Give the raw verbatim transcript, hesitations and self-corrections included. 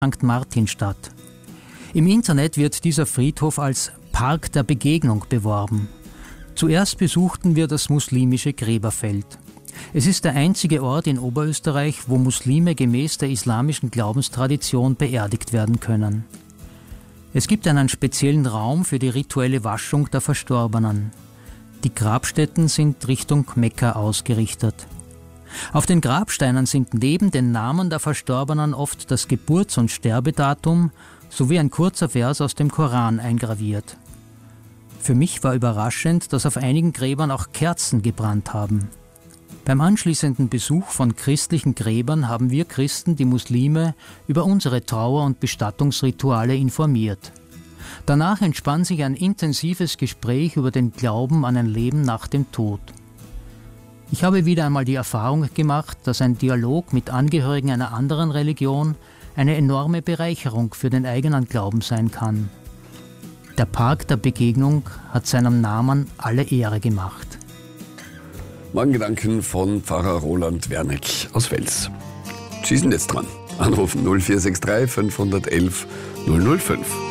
Sankt Martin statt. Im Internet wird dieser Friedhof als Park der Begegnung beworben. Zuerst besuchten wir das muslimische Gräberfeld. Es ist der einzige Ort in Oberösterreich, wo Muslime gemäß der islamischen Glaubenstradition beerdigt werden können. Es gibt einen speziellen Raum für die rituelle Waschung der Verstorbenen. Die Grabstätten sind Richtung Mekka ausgerichtet. Auf den Grabsteinen sind neben den Namen der Verstorbenen oft das Geburts- und Sterbedatum sowie ein kurzer Vers aus dem Koran eingraviert. Für mich war überraschend, dass auf einigen Gräbern auch Kerzen gebrannt haben. Beim anschließenden Besuch von christlichen Gräbern haben wir Christen die Muslime über unsere Trauer- und Bestattungsrituale informiert. Danach entspann sich ein intensives Gespräch über den Glauben an ein Leben nach dem Tod. Ich habe wieder einmal die Erfahrung gemacht, dass ein Dialog mit Angehörigen einer anderen Religion eine enorme Bereicherung für den eigenen Glauben sein kann. Der Park der Begegnung hat seinem Namen alle Ehre gemacht. Morgengedanken von Pfarrer Roland Werneck aus Wels. Sie sind jetzt dran. Anrufen null vier sechs drei fünf eins eins null null fünf.